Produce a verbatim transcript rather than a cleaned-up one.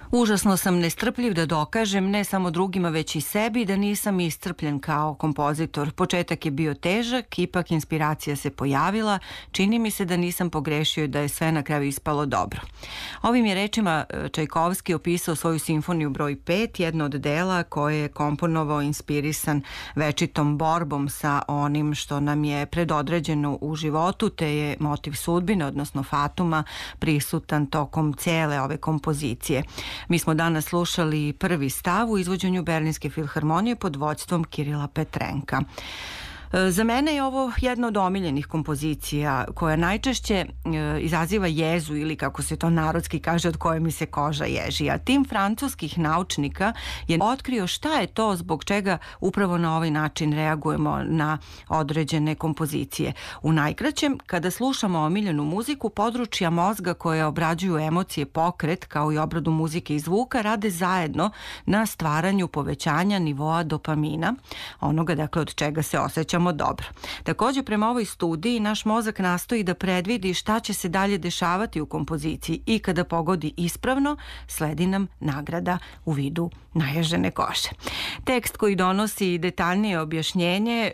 Užasno sam nestrpljiv da dokažem ne samo drugima već i sebi da nisam iscrpljen kao kompozitor. Početak je bio težak, ipak inspiracija se pojavila, čini mi se da nisam pogrešio i da je sve na kraju ispalo dobro. Ovim je rečima Čajkovski opisao svoju simfoniju broj pet, jedno od dela koje je komponovao inspirisan večitom borbom sa onim što nam je predodređeno u životu, te je motiv sudbine, odnosno fatuma, prisutan tokom cijele ove kompozicije. Mi smo danas slušali prvi stav u izvođenju Berlinske filharmonije pod vođstvom Kirila Petrenka. Za mene je ovo jedna od omiljenih kompozicija koja najčešće e, izaziva jezu ili kako se to narodski kaže od koje mi se koža ježi. A tim francuskih naučnika je otkrio šta je to zbog čega upravo na ovaj način reagujemo na određene kompozicije. U najkraćem, kada slušamo omiljenu muziku, područja mozga koje obrađuju emocije, pokret kao i obradu muzike i zvuka rade zajedno na stvaranju povećanja nivoa dopamina, onoga dakle od čega se osjećamo dobro. Također, prema ovoj studiji, naš mozak nastoji da predvidi šta će se dalje dešavati u kompoziciji i kada pogodi ispravno, sledi nam nagrada u vidu naježene kože. Tekst koji donosi detaljnije objašnjenje